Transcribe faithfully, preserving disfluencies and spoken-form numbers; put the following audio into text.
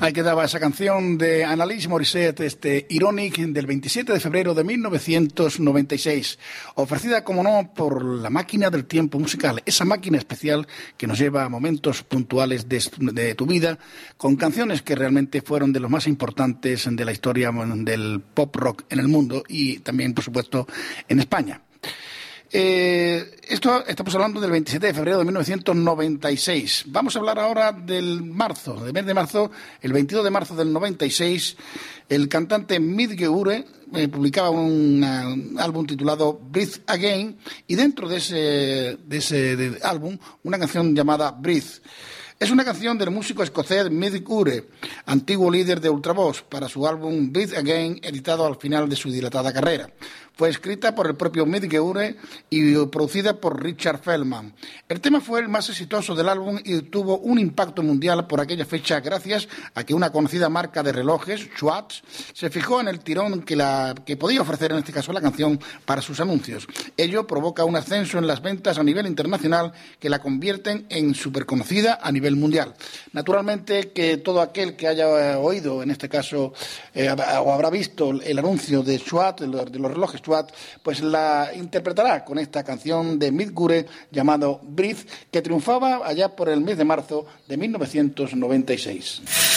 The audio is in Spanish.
Ahí quedaba esa canción de Annalise Morissette, este Ironic, del veintisiete de febrero de mil novecientos noventa y seis, ofrecida, como no, por la máquina del tiempo musical, esa máquina especial que nos lleva a momentos puntuales de, de tu vida, con canciones que realmente fueron de los más importantes de la historia del pop rock en el mundo y también, por supuesto, en España. Eh, esto estamos hablando del veintisiete de febrero de mil novecientos noventa y seis. Vamos a hablar ahora del marzo, del mes de marzo. El veintidós de marzo del noventa y seis, el cantante Midge Ure eh, publicaba un, una, un álbum titulado Breathe Again, y dentro de ese, de ese de álbum una canción llamada Breathe. Es una canción del músico escocés Midge Ure, antiguo líder de Ultravox, para su álbum Breathe Again, editado al final de su dilatada carrera. Fue escrita por el propio Midge Ure y producida por Richard Feldman. El tema fue el más exitoso del álbum y tuvo un impacto mundial por aquella fecha gracias a que una conocida marca de relojes, Swatch, se fijó en el tirón que, la, que podía ofrecer en este caso la canción para sus anuncios. Ello provoca un ascenso en las ventas a nivel internacional que la convierten en superconocida a nivel mundial. Naturalmente que todo aquel que haya oído, en este caso, eh, o habrá visto el anuncio de Swatch, de los, de los relojes Swatch, pues la interpretará con esta canción de Midge Ure llamado Breathe, que triunfaba allá por el mes de marzo de mil novecientos noventa y seis.